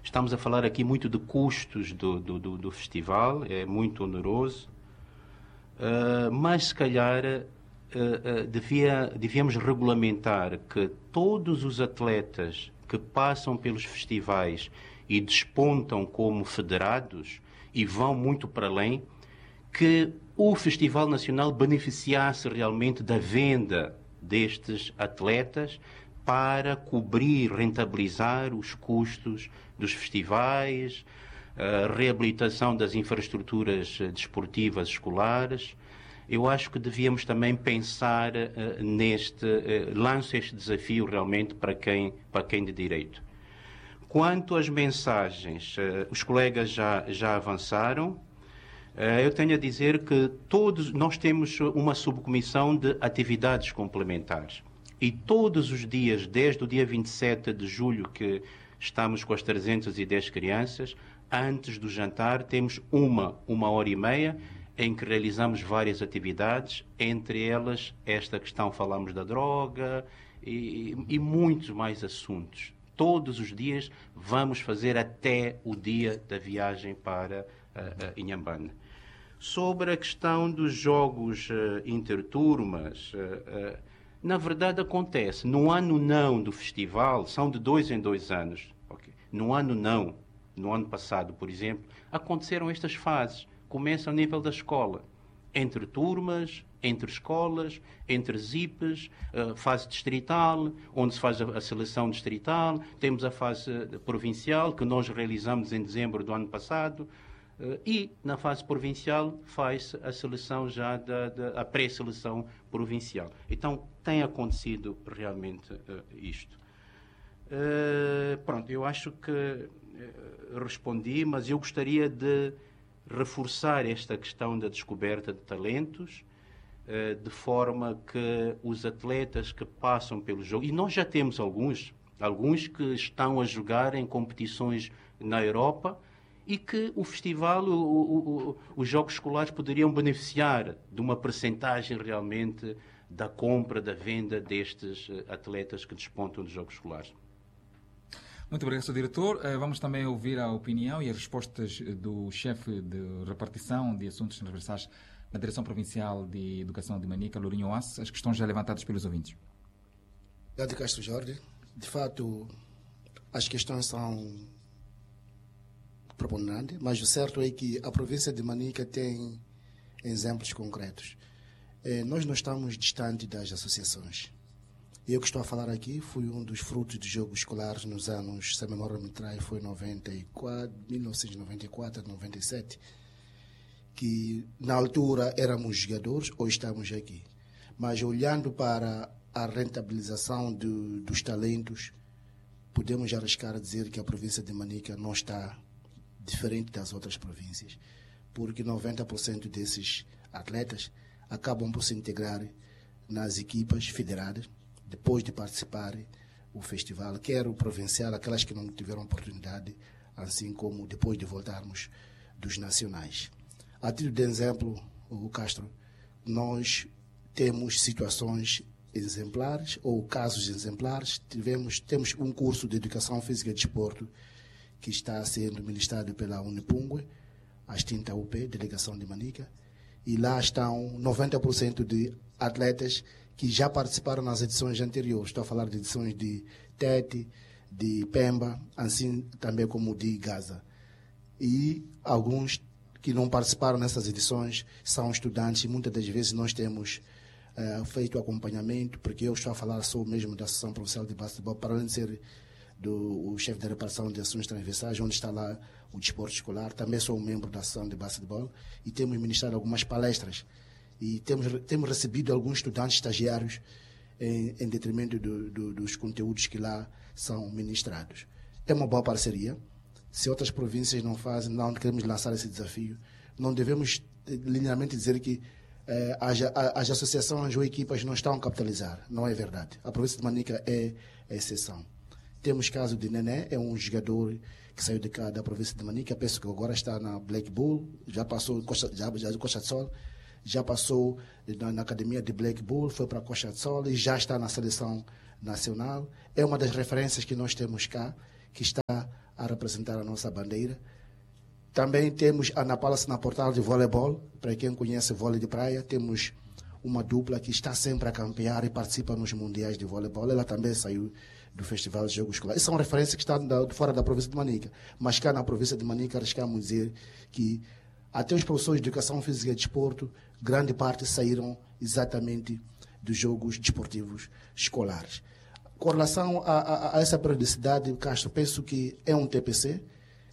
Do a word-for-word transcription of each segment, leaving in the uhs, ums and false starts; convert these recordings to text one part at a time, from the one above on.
Estamos a falar aqui muito de custos do, do, do, do festival, é muito oneroso, uh, mas se calhar uh, uh, devia, devíamos regulamentar que todos os atletas que passam pelos festivais e despontam como federados e vão muito para além, que o Festival Nacional beneficiasse realmente da venda destes atletas para cobrir, rentabilizar os custos dos festivais, a reabilitação das infraestruturas desportivas escolares. Eu acho que devíamos também pensar uh, neste, uh, lanço este desafio realmente para quem, para quem de direito. Quanto às mensagens, uh, os colegas já, já avançaram. Uh, eu tenho a dizer que todos, nós temos uma subcomissão de atividades complementares e todos os dias, desde o dia vinte e sete de julho, que estamos com as trezentas e dez crianças, antes do jantar temos uma, uma hora e meia em que realizamos várias atividades, entre elas esta questão, falamos da droga e, e muitos mais assuntos. Todos os dias vamos fazer até o dia da viagem para uh, uh, Inhambane. Sobre a questão dos jogos uh, interturmas, uh, uh, na verdade acontece, no ano não do festival, são de dois em dois anos. Okay? No ano não, no ano passado, por exemplo, aconteceram estas fases. Começa ao nível da escola, entre turmas, entre escolas, entre zipes, uh, fase distrital, onde se faz a, a seleção distrital, temos a fase provincial, que nós realizamos em dezembro do ano passado, uh, e na fase provincial faz a seleção já da, da a pré-seleção provincial. Então tem acontecido realmente uh, isto. Uh, pronto, eu acho que uh, respondi, mas eu gostaria de reforçar esta questão da descoberta de talentos, de forma que os atletas que passam pelo jogo, e nós já temos alguns, alguns que estão a jogar em competições na Europa e que o festival, o, o, o, os jogos escolares poderiam beneficiar de uma percentagem realmente da compra, da venda destes atletas que despontam dos jogos escolares. Muito obrigado, senhor Diretor. Vamos também ouvir a opinião e as respostas do chefe de repartição de assuntos transversais na Direção Provincial de Educação de Manica, Lourinho Oace, as questões já levantadas pelos ouvintes. Obrigado, Castro Jorge. De fato, as questões são preponderantes, mas o certo é que a província de Manica tem exemplos concretos. Nós não estamos distantes das associações. Eu que estou a falar aqui fui um dos frutos dos jogos escolares nos anos, se a memória me trai, foi noventa e quatro, mil novecentos e noventa e quatro, noventa e sete, que na altura éramos jogadores, hoje estamos aqui. Mas olhando para a rentabilização de, dos talentos, podemos arriscar a dizer que a província de Manica não está diferente das outras províncias, porque noventa por cento desses atletas acabam por se integrar nas equipas federadas, depois de participar do festival, quer o provincial, aquelas que não tiveram oportunidade, assim como depois de voltarmos dos nacionais. A título de exemplo, o Castro, nós temos situações exemplares ou casos exemplares. Tivemos, temos um curso de Educação Física e Desporto que está sendo ministrado pela Unipungue, a extinta U P, Delegação de Manica, e lá estão noventa por cento de atletas que já participaram nas edições anteriores. Estou a falar de edições de Tete, de Pemba, assim também como de Gaza. E alguns que não participaram nessas edições são estudantes e muitas das vezes nós temos uh, feito acompanhamento, porque eu estou a falar sou mesmo da Associação Provincial de Basquetebol, para além de ser do, o chefe da repartição de ações transversais, onde está lá o desporto escolar, também sou um membro da Associação de Basquetebol e temos ministrado algumas palestras e temos, temos recebido alguns estudantes estagiários em, em detrimento do, do, dos conteúdos que lá são ministrados. É uma boa parceria. Se outras províncias não fazem, não queremos lançar esse desafio, não devemos linearmente dizer que eh, as, as associações ou equipas não estão a capitalizar. Não é verdade. A província de Manica é a exceção. Temos caso de Nené, é um jogador que saiu de cá da província de Manica, penso que agora está na Black Bull, já passou já, já de Costa de Sol, já passou na, na academia de Black Bull, foi para Costa de Sol e já está na seleção nacional. É uma das referências que nós temos cá, que está a a representar a nossa bandeira. Também temos a Ana Paula na portal de voleibol, para quem conhece vôlei de praia, temos uma dupla que está sempre a campear e participa nos mundiais de voleibol. Ela também saiu do Festival de Jogos Escolares. São referências que estão de fora da província de Manica. Mas cá na província de Manica, arriscamos dizer que até os professores de Educação Física e Desporto, grande parte saíram exatamente dos Jogos Desportivos Escolares. Com relação a, a, a essa periodicidade, Castro, penso que é um T P C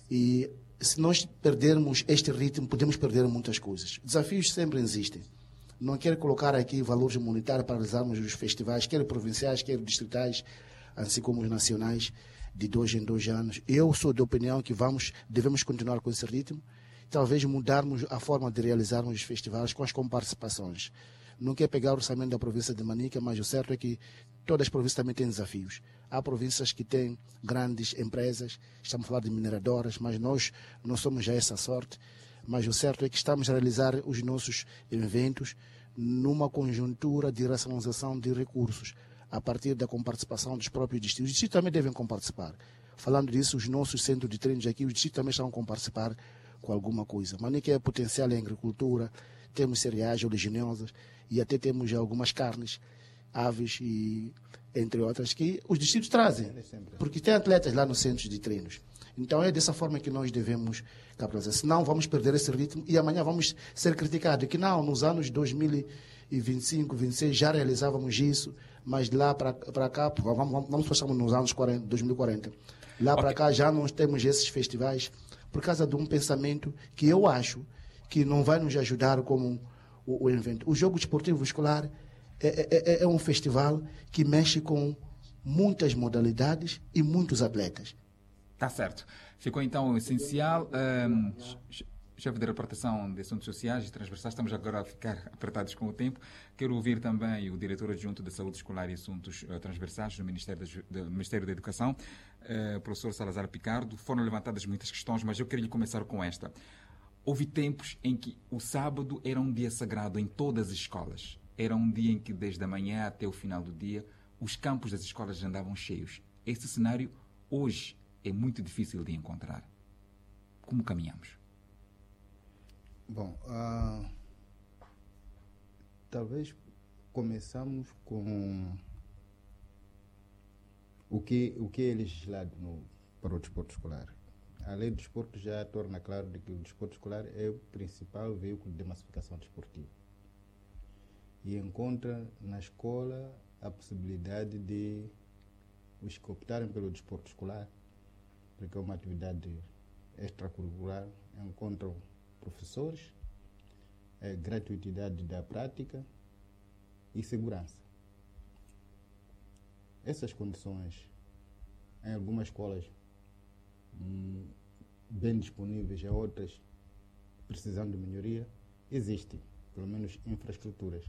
e se nós perdermos este ritmo, podemos perder muitas coisas. Desafios sempre existem. Não quero colocar aqui valores monetários para realizarmos os festivais, quer provinciais, quer distritais, assim como os nacionais, de dois em dois anos. Eu sou da opinião que vamos, devemos continuar com esse ritmo, talvez mudarmos a forma de realizarmos os festivais com as comparticipações. Não quero pegar o orçamento da província de Manica, mas o certo é que todas as províncias também têm desafios. Há províncias que têm grandes empresas, estamos a falar de mineradoras, mas nós não somos já essa sorte. Mas o certo é que estamos a realizar os nossos eventos numa conjuntura de racionalização de recursos, a partir da comparticipação dos próprios distritos. Os distritos também devem comparticipar. Falando disso, os nossos centros de treinos aqui, os distritos também estão a comparticipar com alguma coisa. Manica é potencial em agricultura, temos cereais oleaginosas e até temos algumas carnes, aves e entre outras, que os distritos trazem, porque tem atletas lá nos centros de treinos. Então é dessa forma que nós devemos capitalizar. Senão vamos perder esse ritmo e amanhã vamos ser criticados. Que não, nos anos dois mil e vinte e cinco, vinte e seis já realizávamos isso, mas de lá para cá, vamos, vamos passar nos anos quarenta, dois mil e quarenta. Lá okay. para cá já não temos esses festivais por causa de um pensamento que eu acho que não vai nos ajudar como o, o evento. O Jogo Desportivo Escolar é, é, é um festival que mexe com muitas modalidades e muitos atletas. Está certo. Ficou então o essencial. Um, chefe de repartição de assuntos sociais e transversais, estamos agora a ficar apertados com o tempo. Quero ouvir também o diretor adjunto da Saúde Escolar e Assuntos uh, Transversais do Ministério, da, do Ministério da Educação, uh, professor Salazar Picardo. Foram levantadas muitas questões, mas eu queria começar com esta. Houve tempos em que o sábado era um dia sagrado em todas as escolas. Era um dia em que, desde a manhã até o final do dia, os campos das escolas andavam cheios. Esse cenário, hoje, é muito difícil de encontrar. Como caminhamos? Bom, uh, talvez começamos com o que, o que é legislado no, para o desporto escolar. A lei do desporto já torna claro de que o desporto escolar é o principal veículo de massificação desportiva. E encontra na escola a possibilidade de os que optarem pelo desporto escolar, porque é uma atividade extracurricular, encontram professores, é, gratuidade da prática e segurança. Essas condições, em algumas escolas hum, bem disponíveis, em outras precisando de melhoria, existem, pelo menos infraestruturas.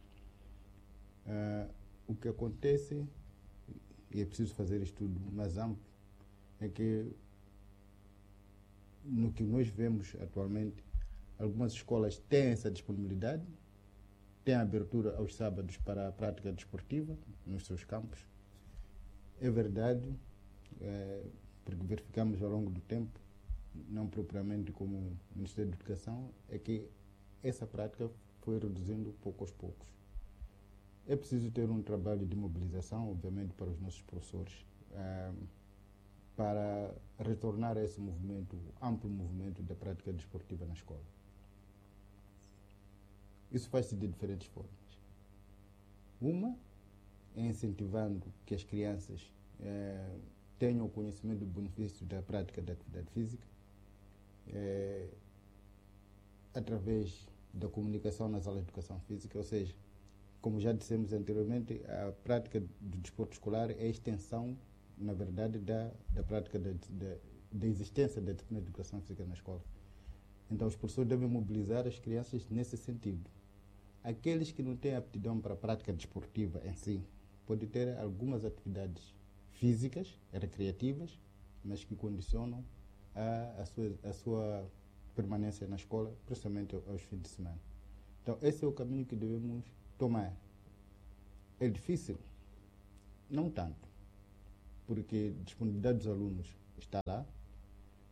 Uh, o que acontece, e é preciso fazer estudo mais amplo, é que no que nós vemos atualmente, algumas escolas têm essa disponibilidade, têm abertura aos sábados para a prática desportiva nos seus campos. É verdade, é, porque verificamos ao longo do tempo, não propriamente como o Ministério da Educação, é que essa prática foi reduzindo pouco aos poucos. É preciso ter um trabalho de mobilização, obviamente, para os nossos professores, é, para retornar a esse movimento, amplo movimento da prática desportiva na escola. Isso faz-se de diferentes formas. Uma é incentivando que as crianças eh, tenham o conhecimento do benefício da prática da atividade física, eh, através da comunicação nas aulas de educação física, ou seja, como já dissemos anteriormente, a prática do desporto escolar é a extensão, na verdade, da, da prática da, da, da existência da disciplina de educação física na escola. Então, os professores devem mobilizar as crianças nesse sentido. Aqueles que não têm aptidão para a prática desportiva em si, podem ter algumas atividades físicas, recreativas, mas que condicionam a, a, sua, a sua permanência na escola, principalmente aos fins de semana. Então, esse é o caminho que devemos tomar. É difícil? Não tanto, porque a disponibilidade dos alunos está lá,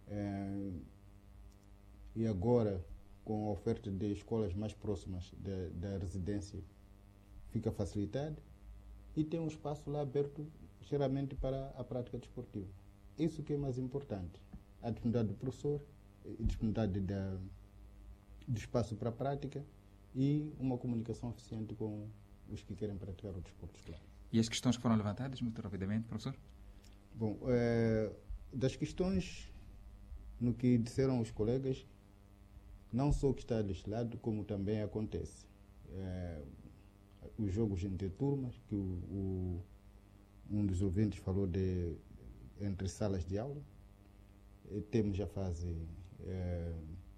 É, e agora, com a oferta de escolas mais próximas da, da residência, fica facilitado e tem um espaço lá aberto, geralmente, para a prática desportiva. Isso que é mais importante. A disponibilidade do professor, a disponibilidade da, do espaço para a prática e uma comunicação eficiente com os que querem praticar o desporto escolar. E as questões que foram levantadas, muito rapidamente, professor? Bom, é, das questões, no que disseram os colegas, não só o que está legislado, como também acontece. É, os jogos entre turmas, que o, o, um dos ouvintes falou de entre salas de aula, e temos a fase é,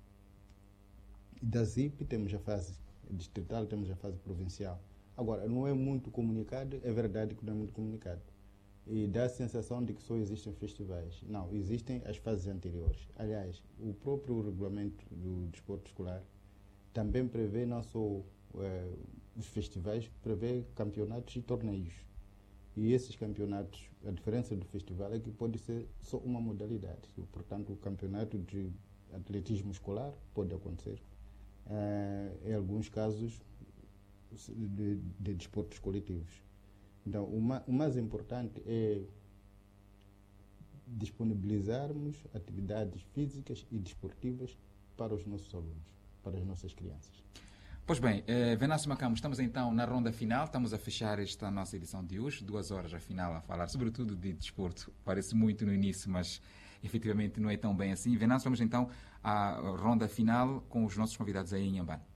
da Z I P, temos a fase distrital, temos a fase provincial. Agora, não é muito comunicado, é verdade que não é muito comunicado. E dá a sensação de que só existem festivais. Não, existem as fases anteriores. Aliás, o próprio regulamento do desporto escolar também prevê não só eh, os festivais, prevê campeonatos e torneios. E esses campeonatos, a diferença do festival é que pode ser só uma modalidade. Portanto, o campeonato de atletismo escolar pode acontecer. Eh, em alguns casos, de, de desportos coletivos. Então, o, ma, o mais importante é disponibilizarmos atividades físicas e desportivas para os nossos alunos, para as nossas crianças. Pois bem, eh, Venâncio Macamo, estamos então na ronda final, estamos a fechar esta nossa edição de hoje, duas horas afinal a falar sobretudo de desporto. Parece muito no início, mas efetivamente não é tão bem assim. Venâncio, vamos então à ronda final com os nossos convidados aí em Inhambane.